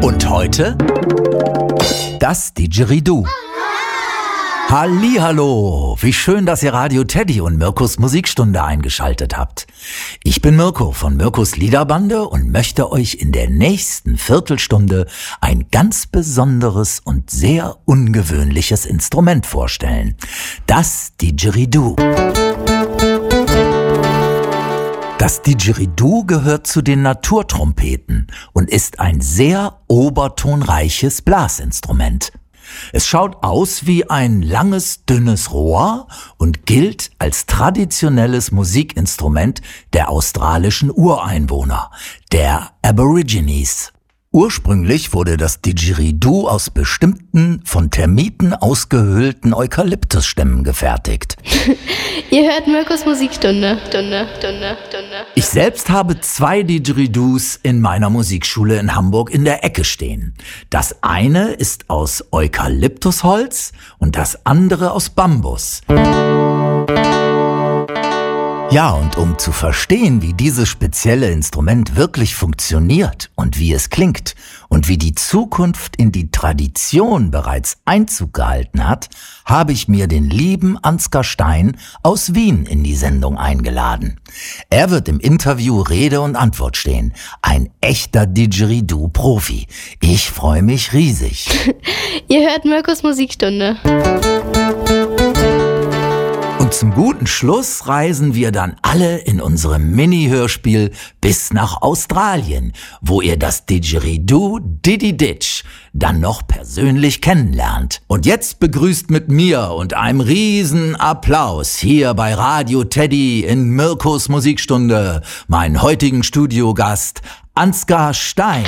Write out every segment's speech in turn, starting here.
Und heute das Didgeridoo. Hallihallo, wie schön, dass ihr Radio Teddy und Mirkos Musikstunde eingeschaltet habt. Ich bin Mirko von Mirkos Liederbande und möchte euch in der nächsten Viertelstunde ein ganz besonderes und sehr ungewöhnliches Instrument vorstellen. Das Didgeridoo. Das Didgeridoo gehört zu den Naturtrompeten und ist ein sehr obertonreiches Blasinstrument. Es schaut aus wie ein langes, dünnes Rohr und gilt als traditionelles Musikinstrument der australischen Ureinwohner, der Aborigines. Ursprünglich wurde das Didgeridoo aus bestimmten, von Termiten ausgehöhlten Eukalyptusstämmen gefertigt. Ihr hört Mirkos Musikstunde. Ich selbst habe 2 Didgeridoos in meiner Musikschule in Hamburg in der Ecke stehen. Das eine ist aus Eukalyptusholz und das andere aus Bambus. Ja, und um zu verstehen, wie dieses spezielle Instrument wirklich funktioniert und wie es klingt und wie die Zukunft in die Tradition bereits Einzug gehalten hat, habe ich mir den lieben Ansgar Stein aus Wien in die Sendung eingeladen. Er wird im Interview Rede und Antwort stehen. Ein echter Didgeridoo-Profi. Ich freue mich riesig. Ihr hört Mirkos Musikstunde. Und zum guten Schluss reisen wir dann alle in unserem Mini-Hörspiel bis nach Australien, wo ihr das Didgeridoo Diddy Ditch dann noch persönlich kennenlernt. Und jetzt begrüßt mit mir und einem riesen Applaus hier bei Radio Teddy in Mirkos Musikstunde meinen heutigen Studiogast Ansgar Stein.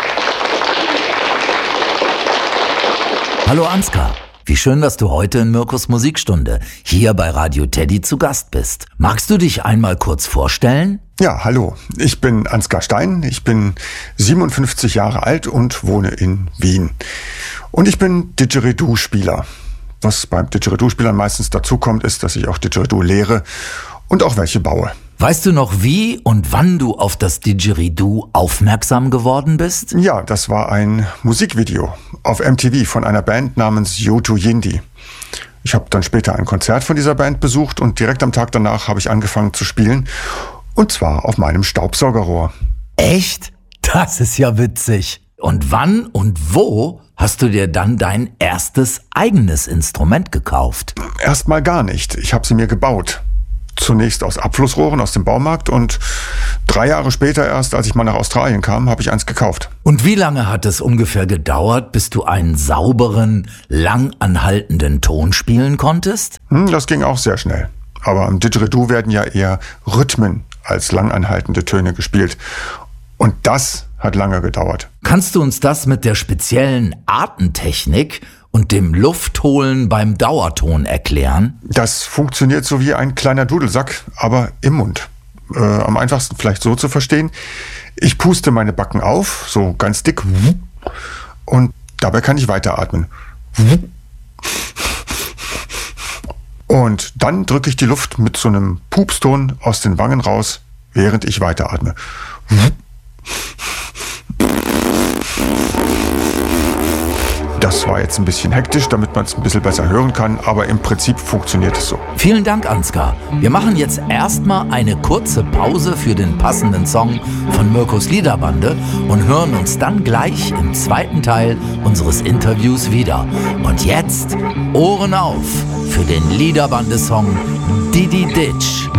Hallo Ansgar. Wie schön, dass du heute in Mirkos Musikstunde hier bei Radio Teddy zu Gast bist. Magst du dich einmal kurz vorstellen? Ja, hallo. Ich bin Ansgar Stein. Ich bin 57 Jahre alt und wohne in Wien. Und ich bin Didgeridoo-Spieler. Was beim Didgeridoo-Spielern meistens dazu kommt, ist, dass ich auch Didgeridoo lehre und auch welche baue. Weißt du noch, wie und wann du auf das Didgeridoo aufmerksam geworden bist? Ja, das war ein Musikvideo auf MTV von einer Band namens U2 Yindi. Ich habe dann später ein Konzert von dieser Band besucht und direkt am Tag danach habe ich angefangen zu spielen. Und zwar auf meinem Staubsaugerrohr. Echt? Das ist ja witzig. Und wann und wo hast du dir dann dein erstes eigenes Instrument gekauft? Erstmal gar nicht. Ich habe sie mir gebaut. Zunächst aus Abflussrohren aus dem Baumarkt und 3 Jahre später erst, als ich mal nach Australien kam, habe ich eins gekauft. Und wie lange hat es ungefähr gedauert, bis du einen sauberen, lang anhaltenden Ton spielen konntest? Das ging auch sehr schnell. Aber am Didgeridoo werden ja eher Rhythmen als lang anhaltende Töne gespielt. Und das hat lange gedauert. Kannst du uns das mit der speziellen Atemtechnik und dem Luftholen beim Dauerton erklären? Das funktioniert so wie ein kleiner Dudelsack, aber im Mund. Am einfachsten vielleicht so zu verstehen. Ich puste meine Backen auf, so ganz dick. Und dabei kann ich weiteratmen. Und dann drücke ich die Luft mit so einem Pupston aus den Wangen raus, während ich weiteratme. Das war jetzt ein bisschen hektisch, damit man es ein bisschen besser hören kann, aber im Prinzip funktioniert es so. Vielen Dank, Ansgar. Wir machen jetzt erstmal eine kurze Pause für den passenden Song von Mirkos Liederbande und hören uns dann gleich im zweiten Teil unseres Interviews wieder. Und jetzt Ohren auf für den Liederbande-Song Diddy Ditch.